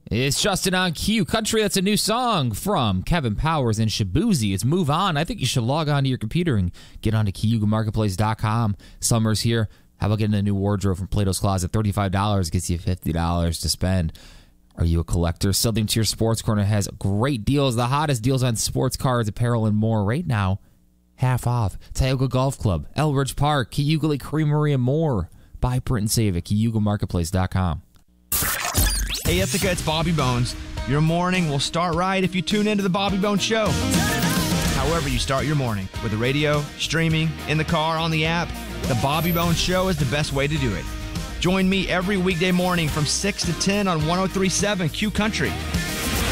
It's Justin on Q Country. That's a new song from Kevin Powers and Shabuzi. It's Move On. I think you should log on to your computer and get onto CayugaMarketplace.com. Summer's here. How about getting a new wardrobe from Plato's Closet? $35 gets you $50 to spend. Are you a collector? Southern Tier Sports Corner has great deals. The hottest deals on sports cards, apparel, and more right now. Half off. Tioga Golf Club, Elbridge Park, Cayuga Lake Creamery, and more. Buy, print, and save at CayugaMarketplace.com. Hey, Ithaca, it's Bobby Bones. Your morning will start right if you tune into the Bobby Bones Show. However you start your morning, with the radio, streaming, in the car, on the app, the Bobby Bones Show is the best way to do it. Join me every weekday morning from 6 to 10 on 103.7 Q Country.